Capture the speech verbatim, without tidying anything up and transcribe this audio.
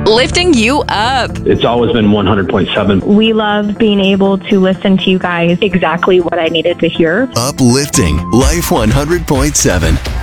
lifting you up. It's always been one hundred point seven. We love being able to listen to you guys. Exactly what I needed to hear. Uplifting Life one hundred point seven.